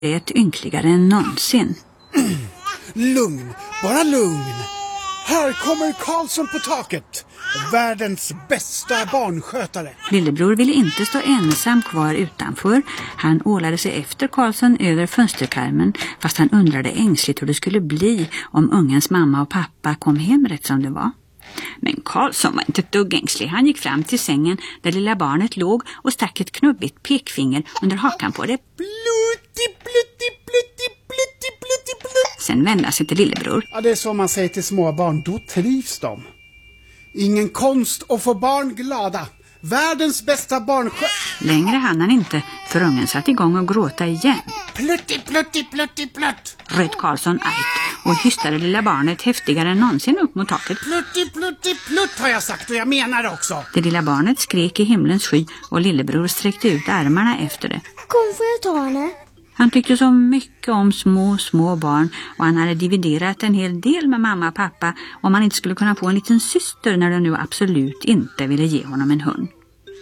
Lät ynkligare än någonsin. Lugn, bara lugn. Här kommer Karlsson på taket. Världens bästa barnskötare. Lillebror ville inte stå ensam kvar utanför. Han ålade sig efter Karlsson över fönsterkarmen, fast han undrade ängsligt hur det skulle bli om ungens mamma och pappa kom hem rätt som det var. Men Karlsson var inte ett dugg ängslig. Han gick fram till sängen där lilla barnet låg och stack ett knubbigt pekfinger under hakan på det. Plutti, plutti, plutti, plutti, plutti, plutti. Sen vände han sig till lillebror. Ja, det är så man säger till små barn. Då trivs de. Ingen konst att få barn glada. Världens bästa barnskötare. Längre hann han inte, för ungen satt igång och gråta igen. Plutti, plutti, plutti, plutt. Röt Karlsson argt och hystade lilla barnet häftigare än någonsin upp mot taket. Plutti, plutti, plutt har jag sagt och jag menar det också. Det lilla barnet skrek i himlens sky och lillebror sträckte ut armarna efter det. Kom, får jag ta henne? Han tyckte så mycket om små barn och han hade dividerat en hel del med mamma och pappa om han inte skulle kunna få en liten syster när de nu absolut inte ville ge honom en hund.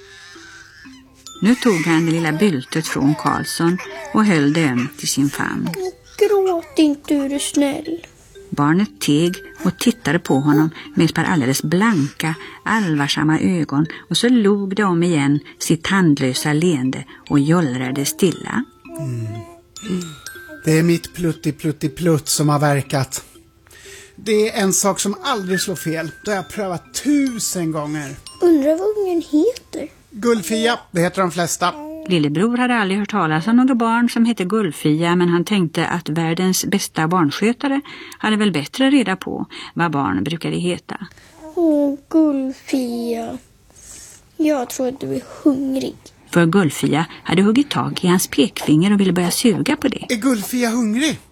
Nu tog han det lilla byltet från Karlsson och höll det ömt i sin famn. Gråt inte, du är snäll. Barnet teg och tittade på honom med ett par alldeles blanka, allvarsamma ögon och så log det om igen sitt handlösa leende och jollrade stilla. Det är mitt plutti, plutti, plutt som har verkat. Det är en sak som aldrig slår fel. Det har jag prövat 1000 gånger. Undrar vad ungen heter? Gullfia, det heter de flesta. Lillebror hade aldrig hört talas om några barn som hette Gullfia, men han tänkte att världens bästa barnskötare hade väl bättre reda på vad barn brukade heta. Åh, Gullfia. Jag tror att du är hungrig. För Gullfia hade huggit tag i hans pekfinger och ville börja suga på det. Är Gullfia hungrig?